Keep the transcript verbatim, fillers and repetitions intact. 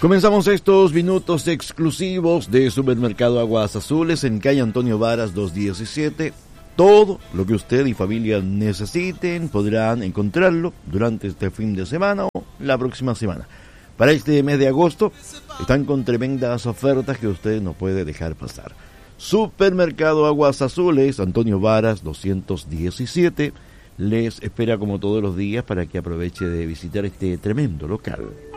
Comenzamos estos minutos exclusivos de Supermercado Aguas Azules en calle Antonio Varas doscientos diecisiete. Todo lo que usted y familia necesiten podrán encontrarlo durante este fin de semana o la próxima semana. Para este mes de agosto están con tremendas ofertas que usted no puede dejar pasar. Supermercado Aguas Azules, Antonio Varas doscientos diecisiete, les espera como todos los días para que aproveche de visitar este tremendo local.